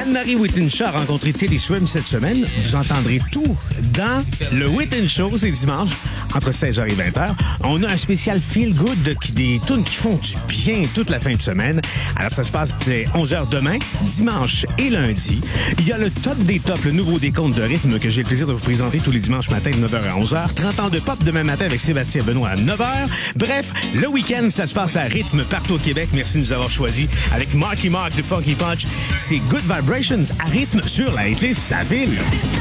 Anne-Marie Whitenshaw a rencontré Teddy Swims cette semaine. Vous entendrez tout dans le Whitten Show, c'est dimanche, entre 16h et 20h. On a un spécial Feel Good, des tunes qui font du bien toute la fin de semaine. Alors, ça se passe 11h demain, dimanche et lundi. Il y a le top des tops, le nouveau décompte de rythme que j'ai le plaisir de vous présenter tous les dimanches matin de 9h à 11h. 30 ans de pop demain matin avec Sébastien Benoît à 9h. Bref, le week-end, ça se passe à rythme partout au Québec. Merci de nous avoir choisis. Avec Marky Mark de Funky Punch, c'est Good Vibrations à rythme sur la hitlist Sa Ville.